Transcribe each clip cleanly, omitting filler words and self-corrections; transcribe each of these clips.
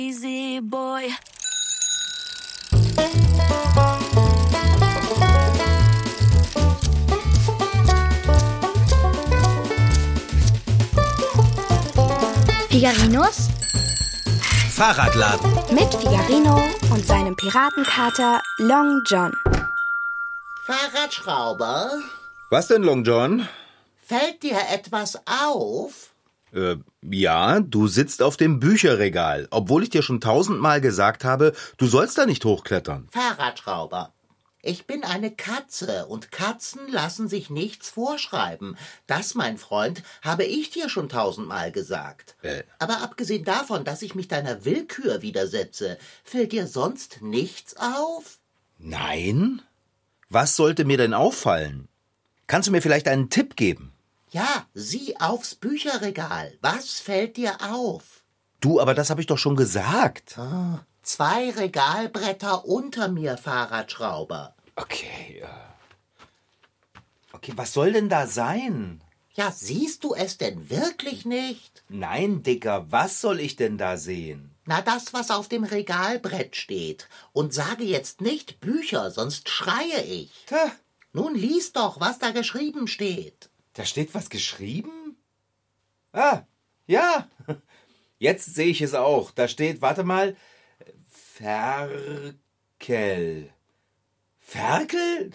Easy boy. Figarinos Fahrradladen. mit Figarino und seinem Piratenkater Long John. Fahrradschrauber, Was denn, Long John? fällt dir etwas auf? Ja, du sitzt auf dem Bücherregal, obwohl ich dir schon 1000-mal gesagt habe, du sollst da nicht hochklettern. Fahrradschrauber, ich bin eine Katze und Katzen lassen sich nichts vorschreiben. Das, mein Freund, habe ich dir schon 1000-mal gesagt. Aber abgesehen davon, dass ich mich deiner Willkür widersetze, fällt dir sonst nichts auf? Nein? Was sollte mir denn auffallen? Kannst du mir vielleicht einen Tipp geben? Ja, sieh aufs Bücherregal. Was fällt dir auf? Du, aber das habe ich doch schon gesagt. 2 Regalbretter unter mir, Fahrradschrauber. Okay, was soll denn da sein? Ja, siehst du es denn wirklich nicht? Nein, Dicker, was soll ich denn da sehen? Na, das, was auf dem Regalbrett steht. Und sage jetzt nicht Bücher, sonst schreie ich. Tja, Nun lies doch, was da geschrieben steht. da steht was geschrieben? Ah, ja. Jetzt sehe ich es auch. Da steht, warte mal, Ferkel. Ferkel?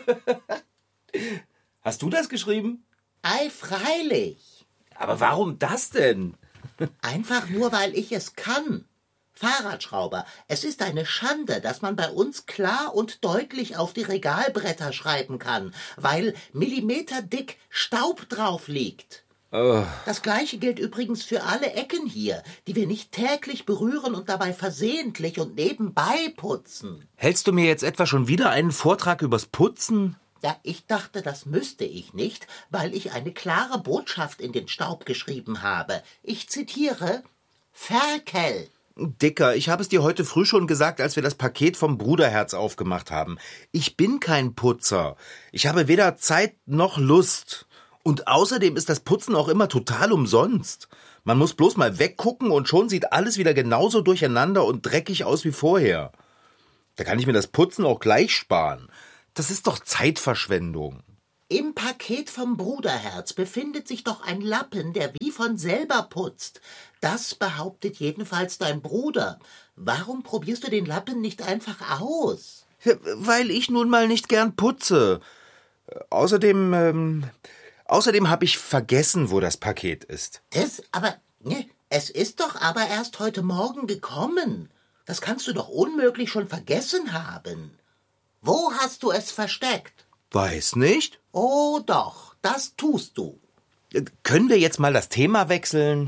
Hast du das geschrieben? Ei, freilich. Aber warum das denn? Einfach nur, weil ich es kann. Fahrradschrauber, es ist eine Schande, dass man bei uns klar und deutlich auf die Regalbretter schreiben kann, weil millimeterdick Staub drauf liegt. Das Gleiche gilt übrigens für alle Ecken hier, die wir nicht täglich berühren und dabei versehentlich und nebenbei putzen. Hältst du mir jetzt etwa schon wieder einen Vortrag übers Putzen? Ja, ich dachte, das müsste ich nicht, weil ich eine klare Botschaft in den Staub geschrieben habe. Ich zitiere: Ferkel. Dicker, ich habe es dir heute früh schon gesagt, als wir das Paket vom Bruderherz aufgemacht haben. Ich bin kein Putzer. Ich habe weder Zeit noch Lust. Und außerdem ist das Putzen auch immer total umsonst. Man muss bloß mal weggucken und schon sieht alles wieder genauso durcheinander und dreckig aus wie vorher. Da kann ich mir das Putzen auch gleich sparen. Das ist doch Zeitverschwendung. Im Paket vom Bruderherz befindet sich doch ein Lappen, der wie von selber putzt. Das behauptet jedenfalls dein Bruder. Warum probierst du den Lappen nicht einfach aus? Weil ich nun mal nicht gern putze. Außerdem habe ich vergessen, wo das Paket ist. Es ist doch aber erst heute Morgen gekommen. Das kannst du doch unmöglich schon vergessen haben. Wo hast du es versteckt? Weiß nicht. Oh doch, das tust du. Können wir jetzt mal das Thema wechseln?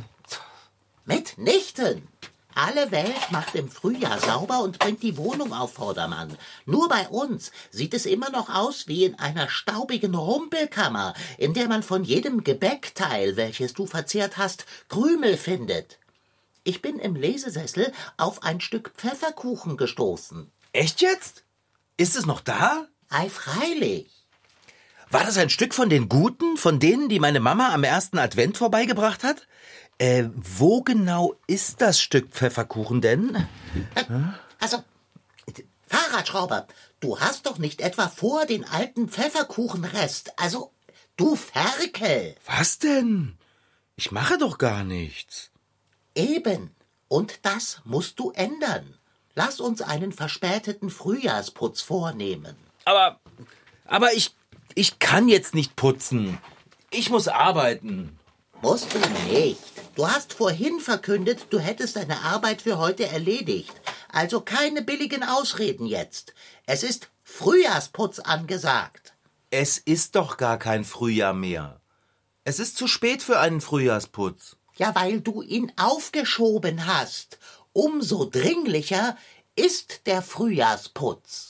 Mitnichten. Alle Welt macht im Frühjahr sauber und bringt die Wohnung auf Vordermann. Nur bei uns sieht es immer noch aus wie in einer staubigen Rumpelkammer, in der man von jedem Gebäckteil, welches du verzehrt hast, Krümel findet. Ich bin im Lesesessel auf ein Stück Pfefferkuchen gestoßen. Echt jetzt? Ist es noch da? Ei, freilich. War das ein Stück von den Guten, von denen, die meine Mama am 1. Advent vorbeigebracht hat? Wo genau ist das Stück Pfefferkuchen denn? Also, Fahrradschrauber, du hast doch nicht etwa vor den alten Pfefferkuchenrest. Also, du Ferkel. Was denn? Ich mache doch gar nichts. Eben. Und das musst du ändern. Lass uns einen verspäteten Frühjahrsputz vornehmen. Aber ich kann jetzt nicht putzen. Ich muss arbeiten. Musst du nicht. Du hast vorhin verkündet, du hättest deine Arbeit für heute erledigt. Also keine billigen Ausreden jetzt. Es ist Frühjahrsputz angesagt. Es ist doch gar kein Frühjahr mehr. Es ist zu spät für einen Frühjahrsputz. Ja, weil du ihn aufgeschoben hast. Umso dringlicher ist der Frühjahrsputz.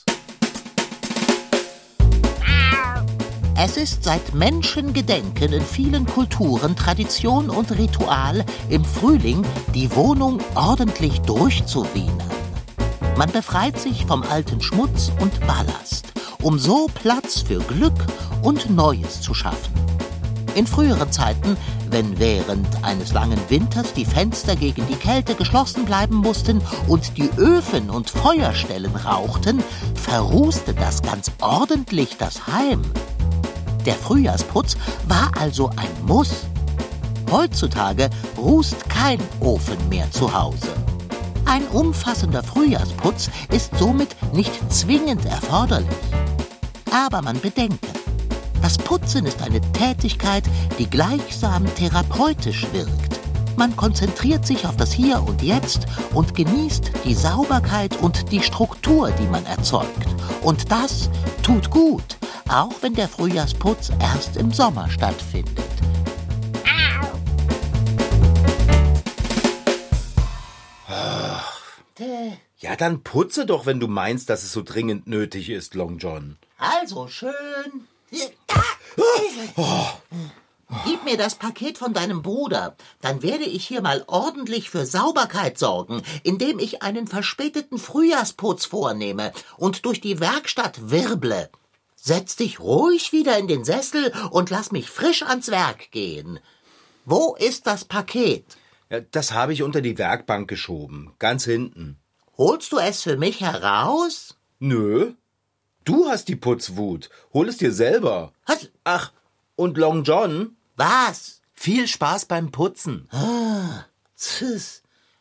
Es ist seit Menschengedenken in vielen Kulturen Tradition und Ritual, im Frühling die Wohnung ordentlich durchzuwienern. Man befreit sich vom alten Schmutz und Ballast, um so Platz für Glück und Neues zu schaffen. In früheren Zeiten, wenn während eines langen Winters die Fenster gegen die Kälte geschlossen bleiben mussten und die Öfen und Feuerstellen rauchten, verrußte das ganz ordentlich das Heim. Der Frühjahrsputz war also ein Muss. Heutzutage rußt kein Ofen mehr zu Hause. Ein umfassender Frühjahrsputz ist somit nicht zwingend erforderlich. Aber man bedenke, das Putzen ist eine Tätigkeit, die gleichsam therapeutisch wirkt. Man konzentriert sich auf das Hier und Jetzt und genießt die Sauberkeit und die Struktur, die man erzeugt. Und das tut gut, auch wenn der Frühjahrsputz erst im Sommer stattfindet. Ja, dann putze doch, wenn du meinst, dass es so dringend nötig ist, Long John. Also schön. Gib mir das Paket von deinem Bruder, dann werde ich hier mal ordentlich für Sauberkeit sorgen, indem ich einen verspäteten Frühjahrsputz vornehme und durch die Werkstatt wirble. Setz dich ruhig wieder in den Sessel und lass mich frisch ans Werk gehen. Wo ist das Paket? Ja, das habe ich unter die Werkbank geschoben, ganz hinten. Holst du es für mich heraus? Nö, du hast die Putzwut. Hol es dir selber. Was? Ach, und Long John? Was? Viel Spaß beim Putzen. Tschüss.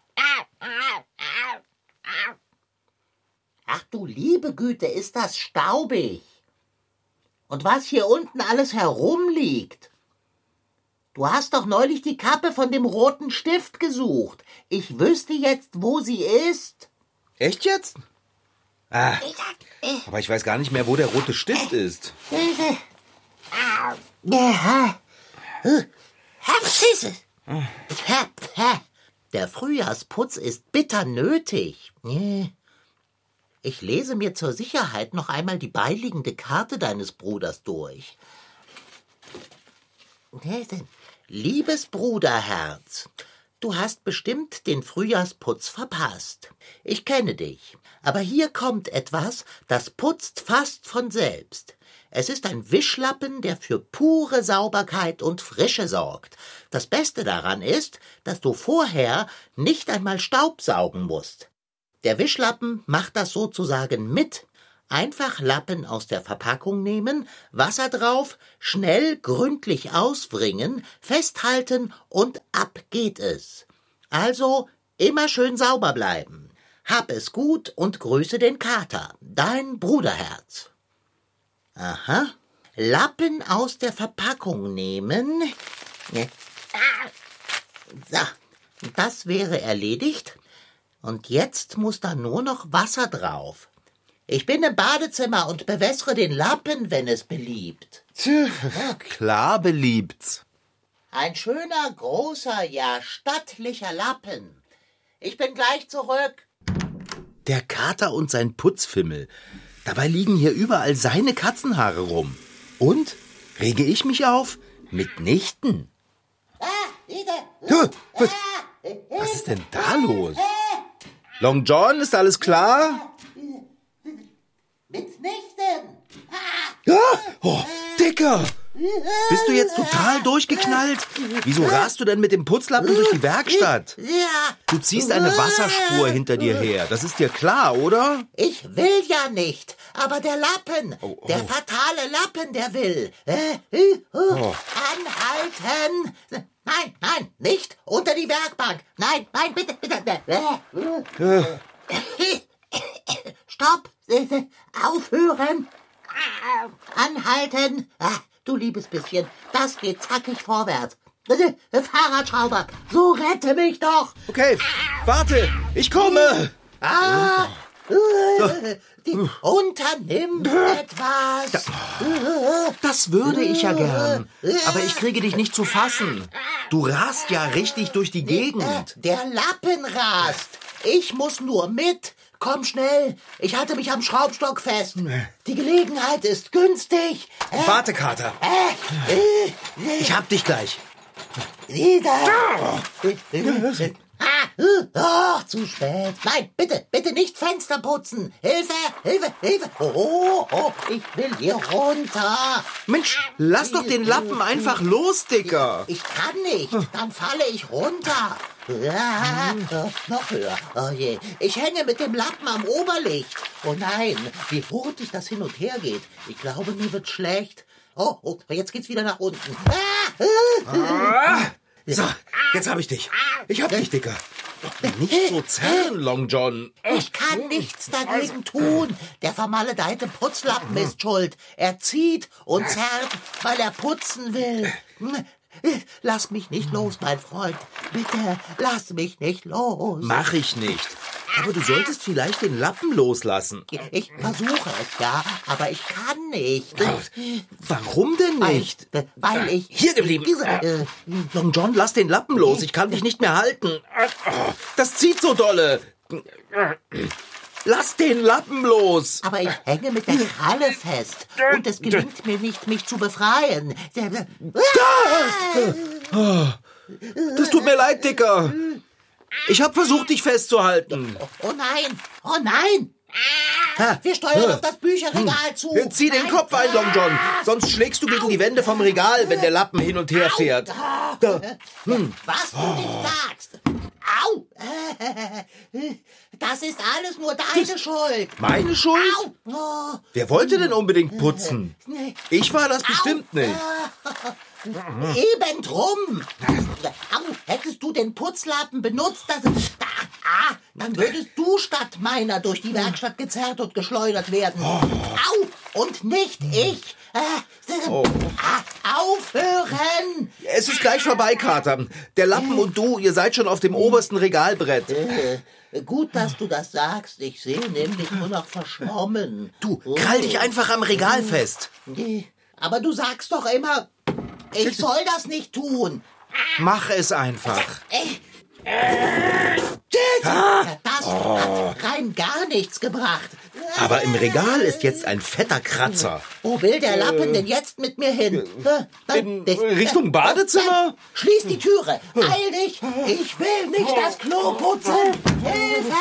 Ach du liebe Güte, ist das staubig. Und was hier unten alles herumliegt. Du hast doch neulich die Kappe von dem roten Stift gesucht. Ich wüsste jetzt, wo sie ist. Echt jetzt? Ah, aber ich weiß gar nicht mehr, wo der rote Stift ist. Der Frühjahrsputz ist bitter nötig. Ich lese mir zur Sicherheit noch einmal die beiliegende Karte deines Bruders durch. Liebes Bruderherz, du hast bestimmt den Frühjahrsputz verpasst. Ich kenne dich, aber hier kommt etwas, das putzt fast von selbst. Es ist ein Wischlappen, der für pure Sauberkeit und Frische sorgt. Das Beste daran ist, dass du vorher nicht einmal Staubsaugen musst. Der Wischlappen macht das sozusagen mit. Einfach Lappen aus der Verpackung nehmen, Wasser drauf, schnell gründlich auswringen, festhalten und ab geht es. Also immer schön sauber bleiben. Hab es gut und grüße den Kater, dein Bruderherz. Aha. Lappen aus der Verpackung nehmen. So, das wäre erledigt. Und jetzt muss da nur noch Wasser drauf. Ich bin im Badezimmer und bewässere den Lappen, wenn es beliebt. Klar beliebt's. Ein schöner, großer, ja stattlicher Lappen. Ich bin gleich zurück. Der Kater und sein Putzfimmel. Dabei liegen hier überall seine Katzenhaare rum. Und? Rege ich mich auf? Mitnichten. Was ist denn da los? Long John, ist alles klar? Mitnichten. Oh, Dicker! Bist du jetzt total durchgeknallt? Wieso rast du denn mit dem Putzlappen durch die Werkstatt? Ja. Du ziehst eine Wasserspur hinter dir her. Das ist dir klar, oder? Ich will ja nicht, aber der Lappen, der fatale Lappen, der will. Anhalten! Nein, nicht unter die Werkbank. Nein, bitte. Stopp! Aufhören! Anhalten! Du liebes bisschen, das geht zackig vorwärts. Fahrradschrauber, so rette mich doch! Okay, warte, ich komme! Unternimm etwas! Das würde ich ja gern, aber ich kriege dich nicht zu fassen. Du rast ja richtig durch die Gegend. Der Lappen rast. Ich muss nur mit. Komm schnell, ich halte mich am Schraubstock fest. Die Gelegenheit ist günstig. Warte, Kater. Ich hab dich gleich. Wieder. Zu spät. Nein, bitte nicht Fenster putzen. Hilfe. Oh, ich will hier runter. Mensch, lass doch den Lappen einfach los, Dicker. Ich kann nicht, dann falle ich runter. Noch höher. Oh je, ich hänge mit dem Lappen am Oberlicht. Oh nein, wie hurtig das hin und her geht. Ich glaube, mir wird schlecht. Oh, jetzt geht's wieder nach unten. So, jetzt hab ich dich. Ich hab dich, Dicker. Nicht so zerren, Long John. Ich kann nichts dagegen tun. Der vermaledeite Putzlappen ist schuld. Er zieht und zerrt, weil er putzen will. Lass mich nicht los, mein Freund. Bitte, lass mich nicht los. Mach ich nicht. Aber du solltest vielleicht den Lappen loslassen. Ich versuche es ja, aber ich kann nicht. Warum denn nicht? Weil ich... Hier geblieben. Long John, lass den Lappen los. Ich kann dich nicht mehr halten. Das zieht so dolle. Lass den Lappen los. Aber ich hänge mit der Kralle fest. Und es gelingt mir nicht, mich zu befreien. Das tut mir leid, Dicker. Ich habe versucht, dich festzuhalten. Oh nein. Wir steuern auf das Bücherregal zu. Zieh den Kopf ein, Long John. Sonst schlägst du gegen die Wände vom Regal, wenn der Lappen hin und her fährt. Was du nicht sagst. Au! Das ist alles nur deine Schuld. Meine Schuld? Au! Wer wollte denn unbedingt putzen? Ich war das bestimmt nicht. Eben drum. Hättest du den Putzlappen benutzt, dann würdest du statt meiner durch die Werkstatt gezerrt und geschleudert werden. Au! Und nicht ich. Aufhören! Es ist gleich vorbei, Kater. Der Lappen und du, ihr seid schon auf dem obersten Regalbrett. Gut, dass du das sagst. Ich sehe nämlich nur noch verschwommen. Du, krall dich einfach am Regal fest. Aber du sagst doch immer, ich soll das nicht tun. Mach es einfach. Das hat rein gar nichts gebracht. Aber im Regal ist jetzt ein fetter Kratzer. Wo will der Lappen denn jetzt mit mir hin? In Richtung Badezimmer? Schließ die Türe. Eil dich. Ich will nicht das Klo putzen. Hilfe!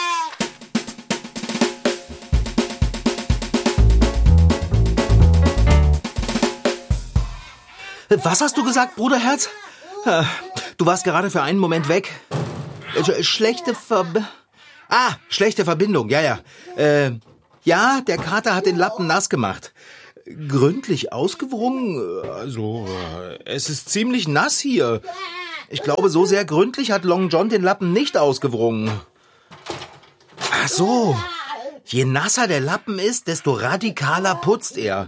Was hast du gesagt, Bruderherz? Du warst gerade für einen Moment weg. Schlechte Verbindung, ja. Ja, der Kater hat den Lappen nass gemacht. Gründlich ausgewrungen? Also, es ist ziemlich nass hier. Ich glaube, so sehr gründlich hat Long John den Lappen nicht ausgewrungen. Ach so. Je nasser der Lappen ist, desto radikaler putzt er.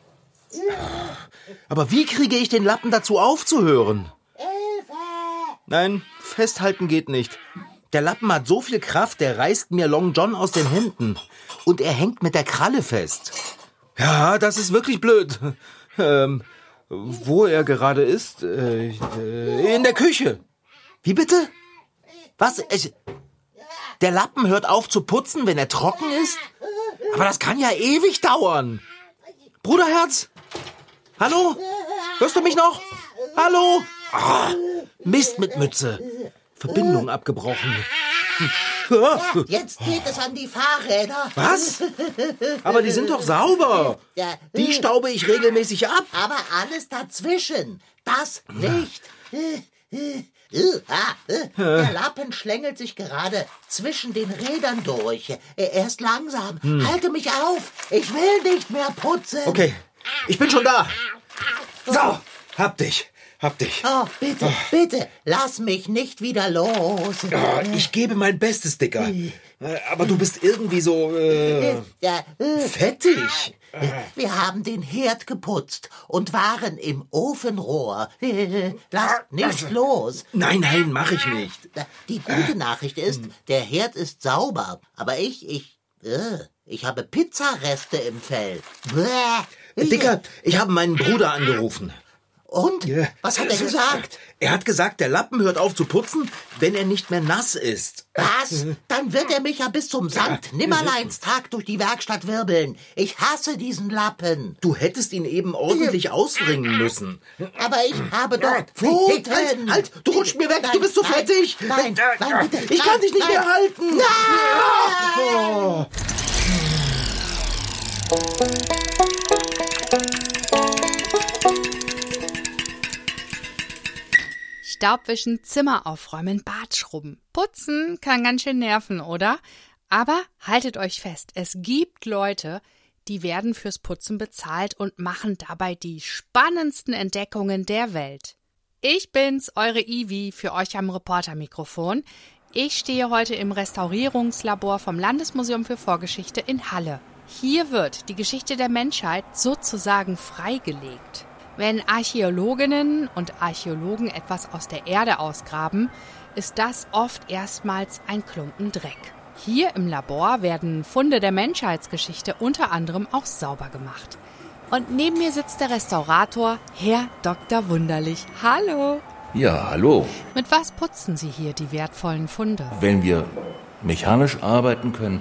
Aber wie kriege ich den Lappen dazu aufzuhören? Nein, festhalten geht nicht. Der Lappen hat so viel Kraft, der reißt mir Long John aus den Händen. Und er hängt mit der Kralle fest. Ja, das ist wirklich blöd. Wo er gerade ist? In der Küche. Wie bitte? Was? Der Lappen hört auf zu putzen, wenn er trocken ist? Aber das kann ja ewig dauern. Bruderherz? Hallo? Hörst du mich noch? Hallo? Mist mit Mütze. Verbindung abgebrochen. Jetzt geht es an die Fahrräder. Was? Aber die sind doch sauber. Die staube ich regelmäßig ab. Aber alles dazwischen. Das nicht. Der Lappen schlängelt sich gerade zwischen den Rädern durch. Er ist langsam. Halte mich auf. Ich will nicht mehr putzen. Okay, ich bin schon da. So, hab dich. Oh, bitte, lass mich nicht wieder los. Ich gebe mein Bestes, Dicker. Aber du bist irgendwie so, fettig. Wir haben den Herd geputzt und waren im Ofenrohr. Lass nicht los. Nein, mach ich nicht. Die gute Nachricht ist, der Herd ist sauber. Aber ich habe Pizzareste im Fell. Dicker, ich habe meinen Bruder angerufen. Und? Was hat er gesagt? Er hat gesagt, der Lappen hört auf zu putzen, wenn er nicht mehr nass ist. Was? Dann wird er mich ja bis zum Sankt-Nimmerleinstag durch die Werkstatt wirbeln. Ich hasse diesen Lappen. Du hättest ihn eben ordentlich auswringen müssen. Aber ich habe doch Pfoten. Halt, du rutschst mir weg, du bist so fettig. Nein, bitte. Ich kann dich nicht mehr halten. Nein! Staubwischen, Zimmer aufräumen, Bad schrubben. Putzen kann ganz schön nerven, oder? Aber haltet euch fest, es gibt Leute, die werden fürs Putzen bezahlt und machen dabei die spannendsten Entdeckungen der Welt. Ich bin's, eure Ivi, für euch am Reportermikrofon. Ich stehe heute im Restaurierungslabor vom Landesmuseum für Vorgeschichte in Halle. Hier wird die Geschichte der Menschheit sozusagen freigelegt. Wenn Archäologinnen und Archäologen etwas aus der Erde ausgraben, ist das oft erstmals ein Klumpen Dreck. Hier im Labor werden Funde der Menschheitsgeschichte unter anderem auch sauber gemacht. Und neben mir sitzt der Restaurator, Herr Dr. Wunderlich. Hallo! Ja, hallo. Mit was putzen Sie hier die wertvollen Funde? Wenn wir mechanisch arbeiten können,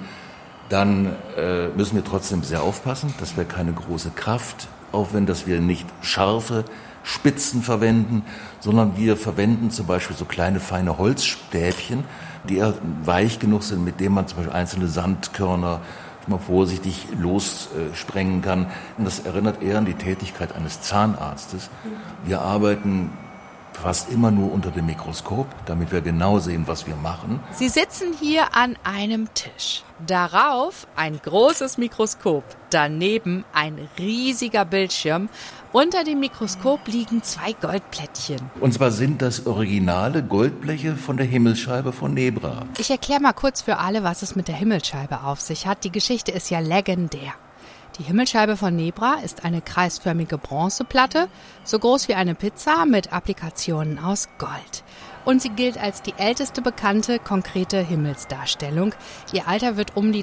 dann müssen wir trotzdem sehr aufpassen, dass wir keine große Kraft aufwenden, dass wir nicht scharfe Spitzen verwenden, sondern wir verwenden zum Beispiel so kleine feine Holzstäbchen, die eher weich genug sind, mit denen man zum Beispiel einzelne Sandkörner mal vorsichtig lossprengen kann. Und das erinnert eher an die Tätigkeit eines Zahnarztes. Wir arbeiten fast immer nur unter dem Mikroskop, damit wir genau sehen, was wir machen. Sie sitzen hier an einem Tisch. Darauf ein großes Mikroskop, daneben ein riesiger Bildschirm. Unter dem Mikroskop liegen 2 Goldplättchen. Und zwar sind das originale Goldbleche von der Himmelsscheibe von Nebra. Ich erkläre mal kurz für alle, was es mit der Himmelsscheibe auf sich hat. Die Geschichte ist ja legendär. Die Himmelsscheibe von Nebra ist eine kreisförmige Bronzeplatte, so groß wie eine Pizza mit Applikationen aus Gold. Und sie gilt als die älteste bekannte konkrete Himmelsdarstellung. Ihr Alter wird um die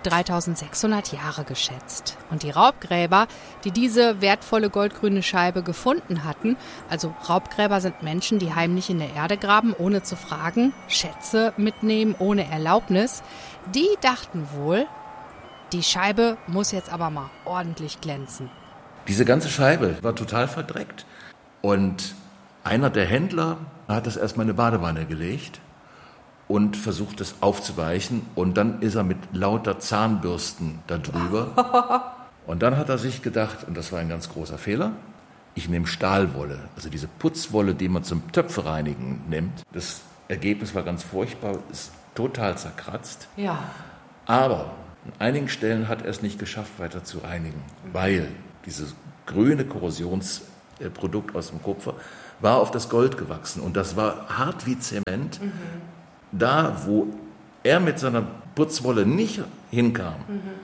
3600 Jahre geschätzt. Und die Raubgräber, die diese wertvolle goldgrüne Scheibe gefunden hatten, also Raubgräber sind Menschen, die heimlich in der Erde graben, ohne zu fragen, Schätze mitnehmen ohne Erlaubnis, die dachten wohl, die Scheibe muss jetzt aber mal ordentlich glänzen. Diese ganze Scheibe war total verdreckt. Und einer der Händler hat das erstmal in eine Badewanne gelegt und versucht, es aufzuweichen. Und dann ist er mit lauter Zahnbürsten da drüber. Und dann hat er sich gedacht, und das war ein ganz großer Fehler, ich nehme Stahlwolle, also diese Putzwolle, die man zum Töpfereinigen nimmt. Das Ergebnis war ganz furchtbar, ist total zerkratzt. Ja. Aber an einigen Stellen hat er es nicht geschafft, weiter zu reinigen, weil dieses grüne Korrosionsprodukt aus dem Kupfer war auf das Gold gewachsen und das war hart wie Zement. Da, wo er mit seiner Putzwolle nicht hinkam,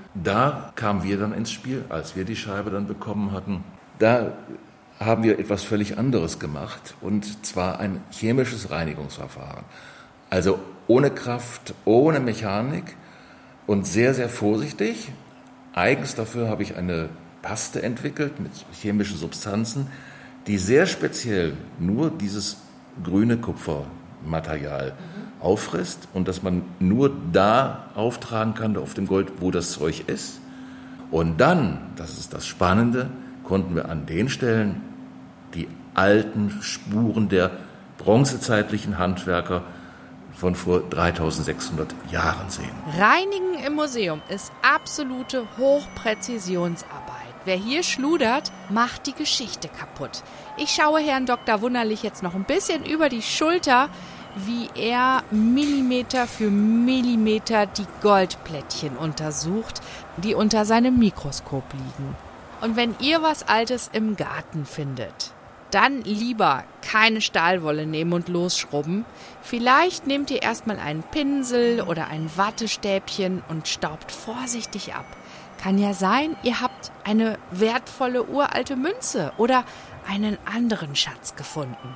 da kamen wir dann ins Spiel, als wir die Scheibe dann bekommen hatten. Da haben wir etwas völlig anderes gemacht und zwar ein chemisches Reinigungsverfahren. Also ohne Kraft, ohne Mechanik, und sehr, sehr vorsichtig. Eigens dafür habe ich eine Paste entwickelt mit chemischen Substanzen, die sehr speziell nur dieses grüne Kupfermaterial auffrisst und dass man nur da auftragen kann, auf dem Gold, wo das Zeug ist. Und dann, das ist das Spannende, konnten wir an den Stellen die alten Spuren der bronzezeitlichen Handwerker von vor 3600 Jahren sehen. Reinigen im Museum ist absolute Hochpräzisionsarbeit. Wer hier schludert, macht die Geschichte kaputt. Ich schaue Herrn Dr. Wunderlich jetzt noch ein bisschen über die Schulter, wie er Millimeter für Millimeter die Goldplättchen untersucht, die unter seinem Mikroskop liegen. Und wenn ihr was Altes im Garten findet, dann lieber keine Stahlwolle nehmen und losschrubben. Vielleicht nehmt ihr erstmal einen Pinsel oder ein Wattestäbchen und staubt vorsichtig ab. Kann ja sein, ihr habt eine wertvolle uralte Münze oder einen anderen Schatz gefunden.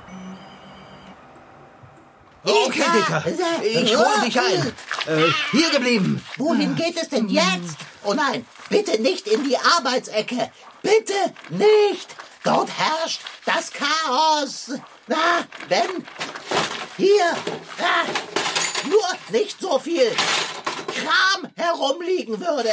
Okay, Dicker, ich hol dich ein. Hier geblieben. Wohin geht es denn jetzt? Oh nein, bitte nicht in die Arbeitsecke. Bitte nicht. Dort herrscht das Chaos. Na, wenn hier nur nicht so viel Kram herumliegen würde.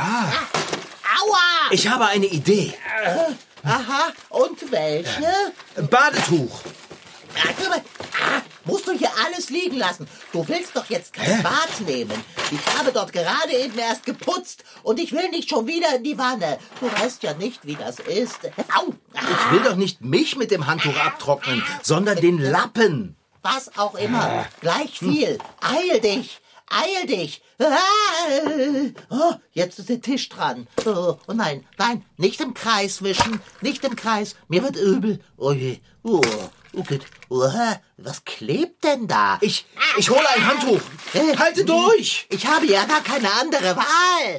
Aua! Ich habe eine Idee. Aha, und welche? Badetuch. Musst du hier alles liegen lassen? Du willst doch jetzt kein Bad nehmen. Ich habe dort gerade eben erst geputzt und ich will nicht schon wieder in die Wanne. Du weißt ja nicht, wie das ist. Au! Ich will doch nicht mich mit dem Handtuch abtrocknen, sondern den Lappen. Was auch immer. Gleich viel. Eil dich. Eil dich. Oh, jetzt ist der Tisch dran. Oh nein, nicht im Kreis wischen. Nicht im Kreis. Mir wird übel. Oh je. Okay. Was klebt denn da? Ich hole ein Handtuch. Halte durch. Ich habe ja gar keine andere Wahl.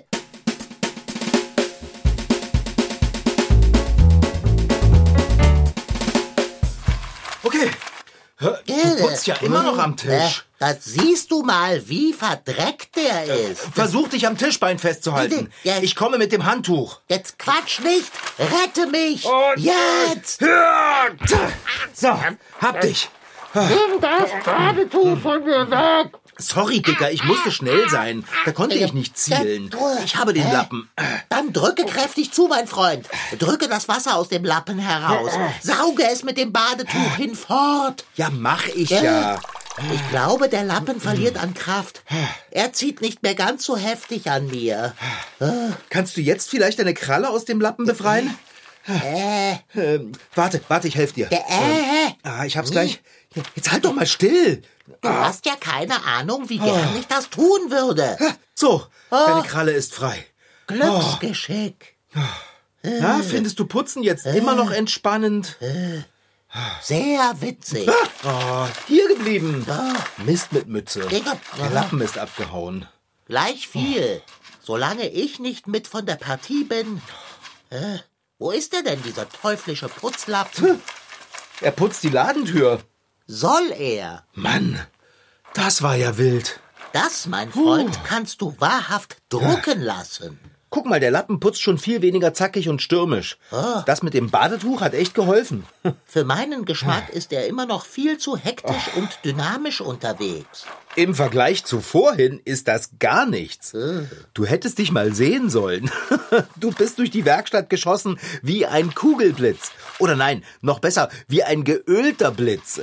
Okay. Du putzt ja immer noch am Tisch. Das siehst du mal, wie verdreckt der ist. Versuch dich am Tischbein festzuhalten. Ja. Ich komme mit dem Handtuch. Jetzt quatsch nicht. Rette mich. Und jetzt. So, hab dich. Nimm das Badetuch von mir weg. Sorry, Dicker, ich musste schnell sein. Da konnte ich nicht zielen. Ich habe den Lappen. Dann drücke kräftig zu, mein Freund. Drücke das Wasser aus dem Lappen heraus. Sauge es mit dem Badetuch hinfort. Ja, mach ich ja. Ich glaube, der Lappen verliert an Kraft. Er zieht nicht mehr ganz so heftig an mir. Kannst du jetzt vielleicht deine Kralle aus dem Lappen befreien? Warte, ich helfe dir. Ich hab's gleich. Jetzt halt doch mal still. Du hast ja keine Ahnung, wie gern ich das tun würde. So, deine Kralle ist frei. Glücksgeschick. Na, findest du Putzen jetzt immer noch entspannend? Sehr witzig. Hier geblieben. Mist mit Mütze. Der Lappen ist abgehauen. Gleich viel. Solange ich nicht mit von der Partie bin. Wo ist er denn, dieser teuflische Putzlappen? Er putzt die Ladentür. Soll er? Mann, das war ja wild. Das, mein Freund, kannst du wahrhaft drucken lassen. Guck mal, der Lappen putzt schon viel weniger zackig und stürmisch. Das mit dem Badetuch hat echt geholfen. Für meinen Geschmack ist er immer noch viel zu hektisch und dynamisch unterwegs. Im Vergleich zu vorhin ist das gar nichts. Du hättest dich mal sehen sollen. Du bist durch die Werkstatt geschossen wie ein Kugelblitz. Oder nein, noch besser, wie ein geölter Blitz.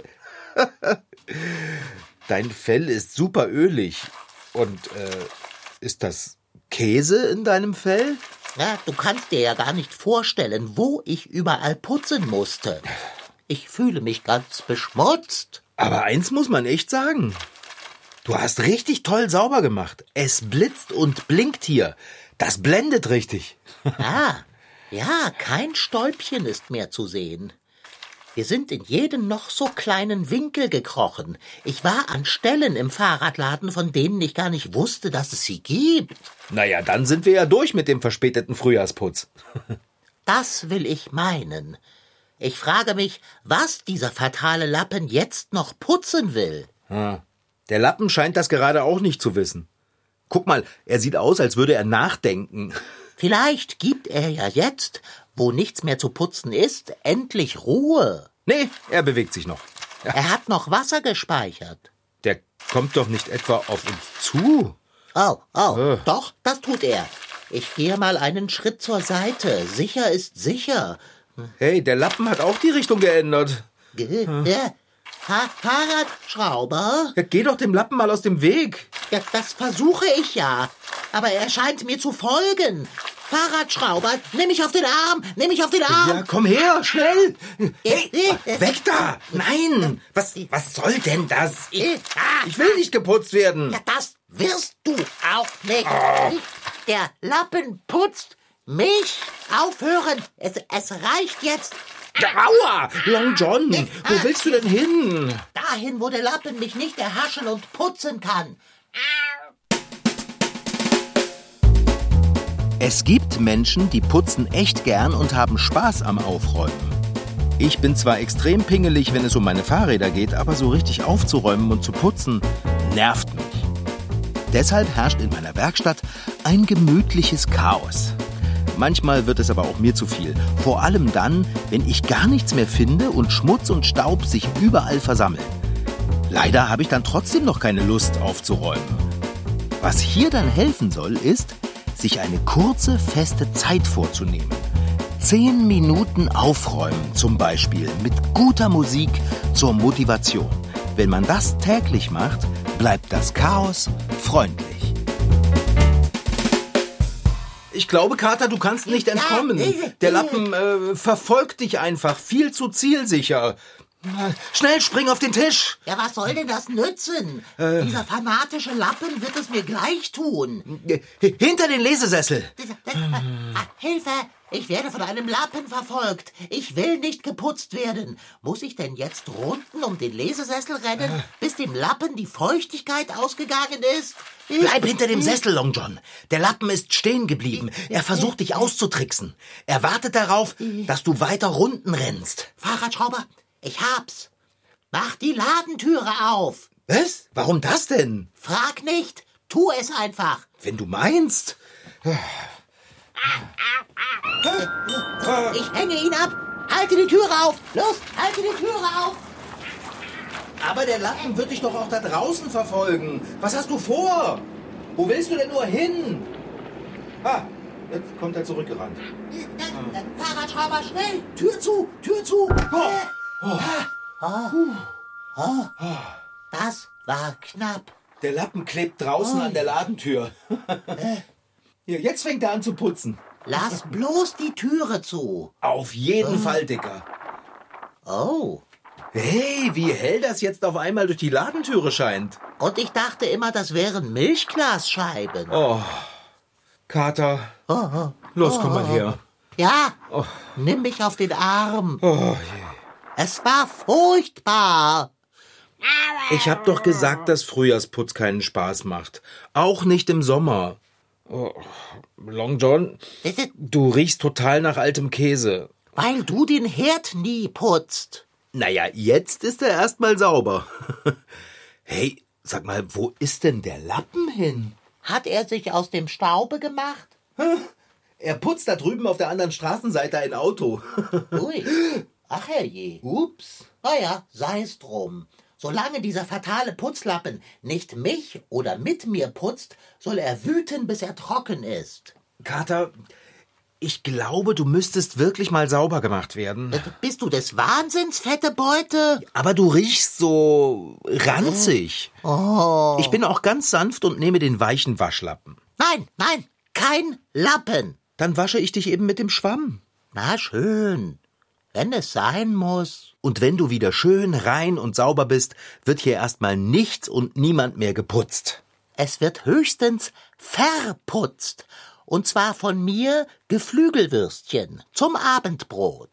Dein Fell ist super ölig. Und ist das Käse in deinem Fell? Ja, du kannst dir ja gar nicht vorstellen, wo ich überall putzen musste. Ich fühle mich ganz beschmutzt. Aber eins muss man echt sagen. Du hast richtig toll sauber gemacht. Es blitzt und blinkt hier. Das blendet richtig. Ja, kein Stäubchen ist mehr zu sehen. Wir sind in jeden noch so kleinen Winkel gekrochen. Ich war an Stellen im Fahrradladen, von denen ich gar nicht wusste, dass es sie gibt. Naja, dann sind wir ja durch mit dem verspäteten Frühjahrsputz. Das will ich meinen. Ich frage mich, was dieser fatale Lappen jetzt noch putzen will. Der Lappen scheint das gerade auch nicht zu wissen. Guck mal, er sieht aus, als würde er nachdenken. Vielleicht gibt er ja jetzt, wo nichts mehr zu putzen ist, endlich Ruhe. Nee, er bewegt sich noch. Er hat noch Wasser gespeichert. Der kommt doch nicht etwa auf uns zu? Doch, das tut er. Ich gehe mal einen Schritt zur Seite. Sicher ist sicher. Hey, der Lappen hat auch die Richtung geändert. Fahrradschrauber? Ja, geh doch dem Lappen mal aus dem Weg. Ja, das versuche ich ja. Aber er scheint mir zu folgen. Fahrradschrauber, nimm mich auf den Arm, Ja, komm her, schnell. Hey, weg da. Nein, was soll denn das? Ich will nicht geputzt werden. Ja, das wirst du auch nicht. Der Lappen putzt mich. Aufhören. Es reicht jetzt. Ja, aua, Long John, wo willst du denn hin? Dahin, wo der Lappen mich nicht erhaschen und putzen kann. Es gibt Menschen, die putzen echt gern und haben Spaß am Aufräumen. Ich bin zwar extrem pingelig, wenn es um meine Fahrräder geht, aber so richtig aufzuräumen und zu putzen, nervt mich. Deshalb herrscht in meiner Werkstatt ein gemütliches Chaos. Manchmal wird es aber auch mir zu viel. Vor allem dann, wenn ich gar nichts mehr finde und Schmutz und Staub sich überall versammeln. Leider habe ich dann trotzdem noch keine Lust aufzuräumen. Was hier dann helfen soll, ist, sich eine kurze, feste Zeit vorzunehmen. 10 Minuten aufräumen zum Beispiel mit guter Musik zur Motivation. Wenn man das täglich macht, bleibt das Chaos freundlich. Ich glaube, Kater, du kannst nicht entkommen. Der Lappen verfolgt dich einfach, viel zu zielsicher. Schnell, spring auf den Tisch! Ja, was soll denn das nützen? Dieser fanatische Lappen wird es mir gleich tun. Hinter den Lesesessel! Hilfe! Ich werde von einem Lappen verfolgt. Ich will nicht geputzt werden. Muss ich denn jetzt runden um den Lesesessel rennen, bis dem Lappen die Feuchtigkeit ausgegangen ist? Bleib hinter dem Sessel, Long John. Der Lappen ist stehen geblieben. Er versucht, dich auszutricksen. Er wartet darauf, dass du weiter Runden rennst. Fahrradschrauber, ich hab's. Mach die Ladentüre auf. Was? Warum das denn? Frag nicht. Tu es einfach. Wenn du meinst. Ich hänge ihn ab. Halte die Türe auf. Los, halte die Türe auf. Aber der Lappen wird dich doch auch da draußen verfolgen. Was hast du vor? Wo willst du denn nur hin? Jetzt kommt er zurückgerannt. Fahrradschrauber, schnell. Tür zu, Tür zu. Das war knapp. Der Lappen klebt draußen an der Ladentür. Hier, jetzt fängt er an zu putzen. Lass bloß die Türe zu. Auf jeden Fall, Dicker. Oh. Hey, wie hell das jetzt auf einmal durch die Ladentüre scheint. Und ich dachte immer, das wären Milchglasscheiben. Oh, Kater. Los, komm mal her. Ja, nimm mich auf den Arm. Oh, es war furchtbar. ich hab doch gesagt, dass Frühjahrsputz keinen Spaß macht. Auch nicht im Sommer. Oh, Long John, du riechst total nach altem Käse. Weil du den Herd nie putzt. Naja, jetzt ist er erstmal sauber. Hey, sag mal, wo ist denn der Lappen hin? Hat er sich aus dem Staube gemacht? Er putzt da drüben auf der anderen Straßenseite ein Auto. Ui, ach herrje. Ups. Naja, sei es drum. Solange dieser fatale Putzlappen nicht mich oder mit mir putzt, soll er wüten, bis er trocken ist. Kater, ich glaube, du müsstest wirklich mal sauber gemacht werden. Bist du des Wahnsinns, fette Beute? Aber du riechst so ranzig. Oh. Ich bin auch ganz sanft und nehme den weichen Waschlappen. Nein, kein Lappen. Dann wasche ich dich eben mit dem Schwamm. Na schön, wenn es sein muss. Und wenn du wieder schön rein und sauber bist, wird hier erstmal nichts und niemand mehr geputzt. Es wird höchstens verputzt. Und zwar von mir Geflügelwürstchen zum Abendbrot.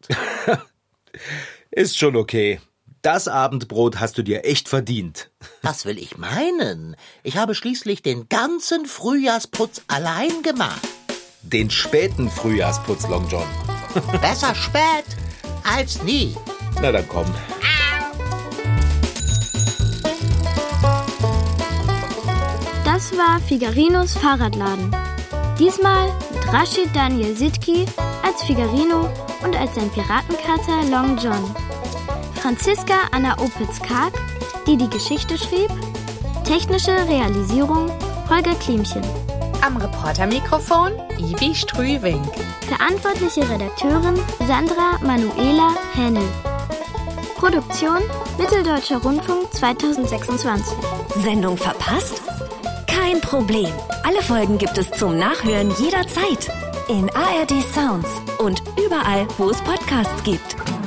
Ist schon okay. Das Abendbrot hast du dir echt verdient. Das will ich meinen. Ich habe schließlich den ganzen Frühjahrsputz allein gemacht. Den späten Frühjahrsputz, Long John. Besser spät als nie. Na dann komm. Das war Figarinos Fahrradladen. Diesmal mit Rashid Daniel Sidki als Figarino und als sein Piratenkater Long John. Franziska Anna Opitz-Karg, die die Geschichte schrieb. Technische Realisierung Holger Klimchen. Am Reportermikrofon Ivi Strüwing. Verantwortliche Redakteurin Sandra Manuela Hänel. Produktion Mitteldeutscher Rundfunk 2026. Sendung verpasst? Kein Problem. Alle Folgen gibt es zum Nachhören jederzeit. In ARD Sounds und überall, wo es Podcasts gibt.